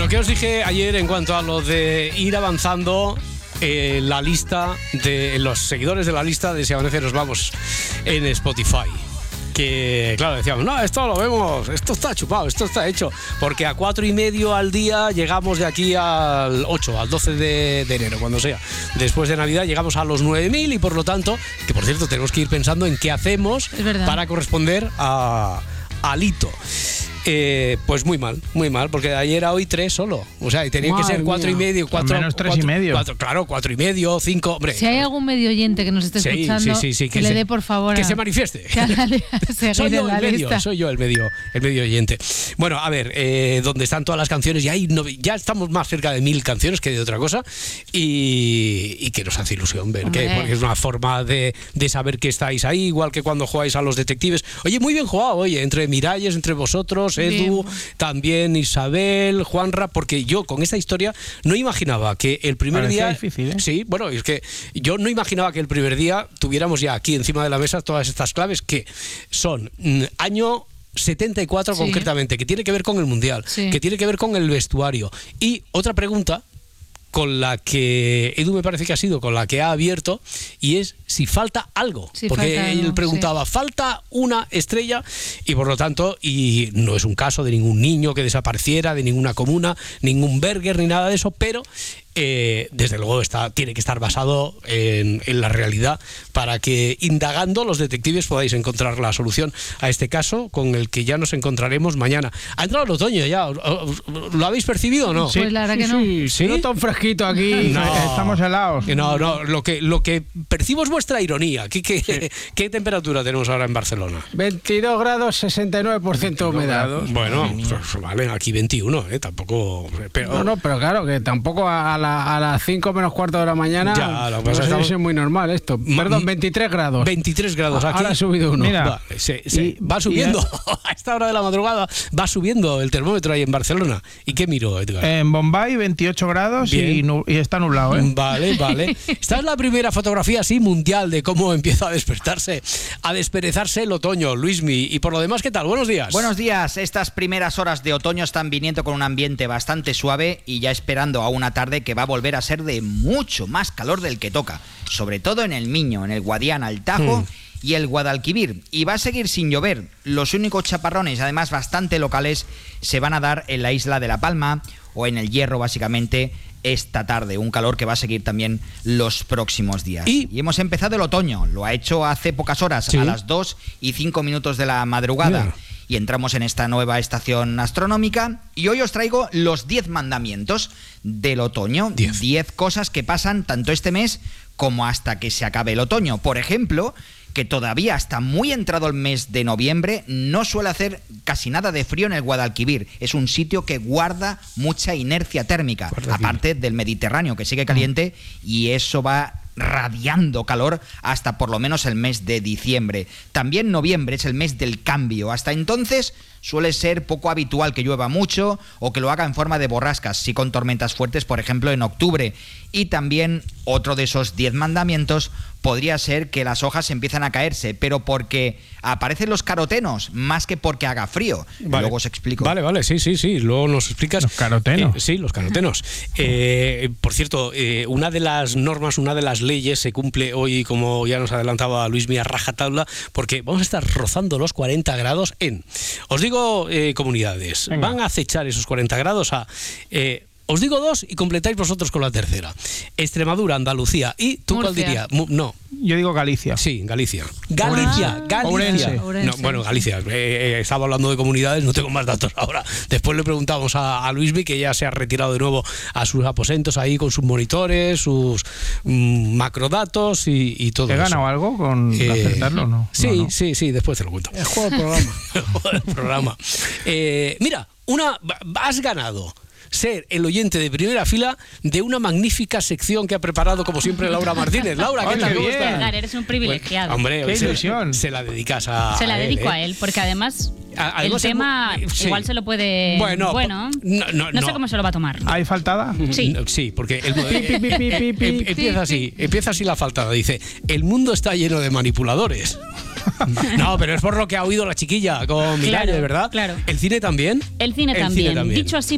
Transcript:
que os dije ayer en cuanto a lo de ir avanzando la lista de los seguidores de la lista de Si Amanece Nos Vamos en Spotify. Que claro, decíamos, no, esto lo vemos, esto está chupado, esto está hecho, porque a 4,5 al día llegamos de aquí al 8, al 12 de enero, cuando sea. Después de Navidad llegamos a los 9.000 y por lo tanto, que por cierto tenemos que ir pensando en qué hacemos para corresponder al hito. Pues muy mal, porque de ayer a hoy 3 solo. O sea, y tenía que ser 4,5, 4. Menos 3,5. Claro, 4,5, 5. Hombre, si hay algún medio oyente que nos esté escuchando, que le dé por favor. Que se manifieste. Soy yo el medio oyente. Bueno, a ver, donde están todas las canciones, ya estamos más cerca de 1.000 canciones que de otra cosa. Y que nos hace ilusión ver que, porque es una forma de saber que estáis ahí, igual que cuando jugáis a los detectives. Oye, muy bien jugado, oye, entre Miralles, entre vosotros, Edu, también Isabel, Juanra, porque yo con esta historia no imaginaba que el primer día... difícil, ¿eh? Sí, bueno, es que yo no imaginaba que el primer día tuviéramos ya aquí encima de la mesa todas estas claves que son año 74 concretamente, que tiene que ver con el Mundial, que tiene que ver con el vestuario. Y otra pregunta con la que Edu me parece que ha sido con la que ha abierto, y es si falta algo, porque él preguntaba, falta una estrella, y por lo tanto, y no es un caso de ningún niño que desapareciera, de ninguna comuna, ningún Berger ni nada de eso, pero desde luego tiene que estar basado en la realidad para que, indagando, los detectives podáis encontrar la solución a este caso, con el que ya nos encontraremos mañana. Ha entrado el otoño ya, ¿lo habéis percibido o no? Sí, pues la verdad que no. Sí. No tan fresquito aquí, estamos helados. No, lo que percibo es vuestra ironía. ¿Qué temperatura tenemos ahora en Barcelona? 22 grados, 69% humedad. Bueno, pues vale, aquí 21, tampoco... Pero, pero claro, que tampoco a las 5 menos cuarto de la mañana ya, lo que pasa es muy normal esto. Perdón, 23 grados. 23 grados aquí. Ahora ha subido uno. Mira, va subiendo. A esta hora de la madrugada va subiendo el termómetro ahí en Barcelona. ¿Y qué miro, Edgar? En Bombay 28 grados y está nublado, ¿eh? Vale. Esta es la primera fotografía así mundial de cómo empieza a desperezarse el otoño. Luismi, y por lo demás, ¿qué tal? Buenos días. Buenos días. Estas primeras horas de otoño están viniendo con un ambiente bastante suave y ya esperando a una tarde que va a volver a ser de mucho más calor del que toca, sobre todo en el Miño, en el Guadiana, el Tajo y el Guadalquivir, y va a seguir sin llover. Los únicos chaparrones, además bastante locales, se van a dar en la isla de La Palma o en el Hierro, básicamente, esta tarde. Un calor que va a seguir también los próximos días. Y hemos empezado el otoño, lo ha hecho hace pocas horas, a las 2:05 de la madrugada. Mira. Y entramos en esta nueva estación astronómica, y hoy os traigo los 10 mandamientos del otoño. 10 cosas que pasan tanto este mes como hasta que se acabe el otoño. Por ejemplo, que todavía hasta muy entrado el mes de noviembre no suele hacer casi nada de frío en el Guadalquivir. Es un sitio que guarda mucha inercia térmica, aparte del Mediterráneo, que sigue caliente, y eso va radiando calor hasta por lo menos el mes de diciembre. También noviembre es el mes del cambio. Hasta entonces suele ser poco habitual que llueva mucho o que lo haga en forma de borrascas, sí con tormentas fuertes, por ejemplo, en octubre. Y también otro de esos 10 mandamientos podría ser que las hojas empiezan a caerse, pero porque aparecen los carotenos, más que porque haga frío. Vale. Luego os explico. Vale, sí, luego nos explicas. Los carotenos. Sí, los carotenos. Por cierto, una de las normas, una de las leyes se cumple hoy, como ya nos adelantaba Luismi, a rajatabla, porque vamos a estar rozando los 40 grados os digo comunidades. Venga. Van a acechar esos 40 grados a... os digo 2 y completáis vosotros con la tercera. Extremadura, Andalucía. ¿Y tú cuál dirías? No. Yo digo Galicia. Sí, Galicia. Galicia. Ourense. No, bueno, Galicia. Estaba hablando de comunidades, no tengo más datos ahora. Después le preguntamos a Luismi, que ya se ha retirado de nuevo a sus aposentos ahí con sus monitores, sus macrodatos y todo eso. ¿Te ganado algo con acertarlo o no? Sí, después te lo cuento. El juego del programa. Mira, has ganado ser el oyente de primera fila de una magnífica sección que ha preparado, como siempre, Laura Martínez. Laura, ¿qué tal? ¿Cómo estás? Edgar, eres un privilegiado. Bueno, hombre, qué ilusión. Se la dedicas a Se la dedico a él, porque además el tema igual se lo puede... Bueno, no sé cómo se lo va a tomar. ¿Hay faltada? Sí, porque empieza así la faltada. Dice, el mundo está lleno de manipuladores. No, pero es por lo que ha oído la chiquilla con Miralles, ¿verdad? Claro. ¿El cine también? El cine también. Dicho así,